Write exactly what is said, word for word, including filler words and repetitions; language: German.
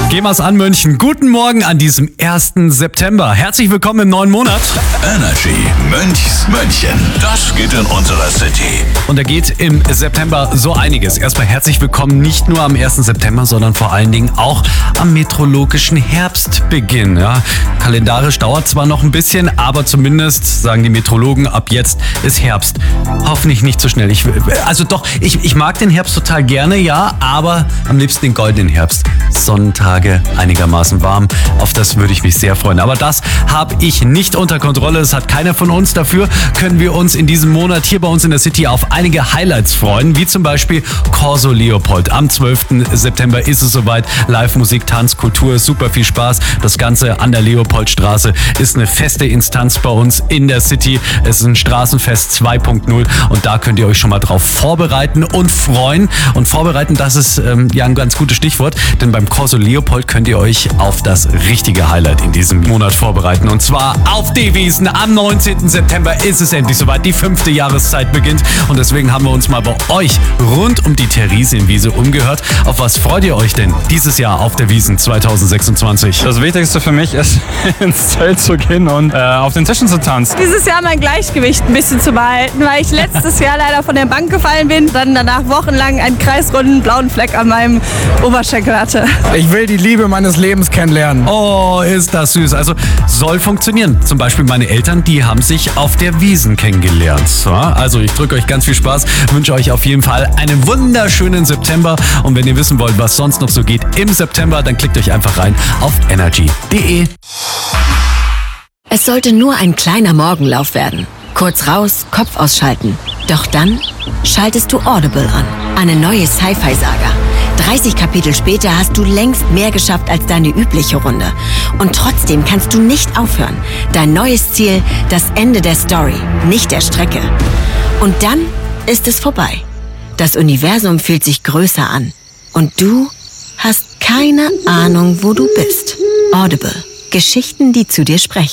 Gehen wir's an, München. Guten Morgen an diesem ersten September. Herzlich willkommen im neuen Monat. Energy Münchs München. Das geht in unserer City. Und da geht im September so einiges. Erstmal herzlich willkommen nicht nur am ersten September, sondern vor allen Dingen auch am meteorologischen Herbstbeginn. Ja, kalendarisch dauert zwar noch ein bisschen, aber zumindest sagen die Meteorologen, ab jetzt ist Herbst. Hoffentlich nicht so schnell. Ich, also doch, ich, ich mag den Herbst total gerne, ja, aber am liebsten den goldenen Herbst. Sonnentage, einigermaßen warm. Auf das würde ich mich sehr freuen. Aber das habe ich nicht unter Kontrolle. Das hat keiner von uns. Dafür können wir uns in diesem Monat hier bei uns in der City auf einige Highlights freuen, wie zum Beispiel Corso Leopold. Am zwölften September ist es soweit. Live-Musik, Tanz, Kultur, super viel Spaß. Das Ganze an der Leopoldstraße ist eine feste Instanz bei uns in der City. Es ist ein Straßenfest zwei Punkt null und da könnt ihr euch schon mal drauf vorbereiten und freuen. Und vorbereiten, das ist ähm, ja ein ganz gutes Stichwort, denn beim Corso Leopold könnt ihr euch auf das richtige Highlight in diesem Monat vorbereiten. Und zwar auf die Wiesn. Am neunzehnten September ist es endlich soweit. Die fünfte Jahreszeit beginnt. Und deswegen haben wir uns mal bei euch rund um die Theresienwiese umgehört. Auf was freut ihr euch denn dieses Jahr auf der Wiesn zweitausendsechsundzwanzig? Das Wichtigste für mich ist, ins Zelt zu gehen und äh, auf den Tischen zu tanzen. Dieses Jahr mein Gleichgewicht ein bisschen zu behalten, weil ich letztes Jahr leider von der Bank gefallen bin, dann danach wochenlang einen kreisrunden blauen Fleck an meinem Oberschenkel hatte. Ich will die Liebe meines Lebens kennenlernen. Oh, ist das süß. Also soll funktionieren. Zum Beispiel meine Eltern, die haben sich auf der Wiesn kennengelernt. Ja, also ich drücke euch ganz viel Spaß, wünsche euch auf jeden Fall einen wunderschönen September. Und wenn ihr wissen wollt, was sonst noch so geht im September, dann klickt euch einfach rein auf energy punkt de. Es sollte nur ein kleiner Morgenlauf werden. Kurz raus, Kopf ausschalten. Doch dann schaltest du Audible an. Eine neue Sci-Fi-Saga. dreißig Kapitel später hast du längst mehr geschafft als deine übliche Runde. Und trotzdem kannst du nicht aufhören. Dein neues Ziel, das Ende der Story, nicht der Strecke. Und dann ist es vorbei. Das Universum fühlt sich größer an. Und du hast keine Ahnung, wo du bist. Audible. Geschichten, die zu dir sprechen.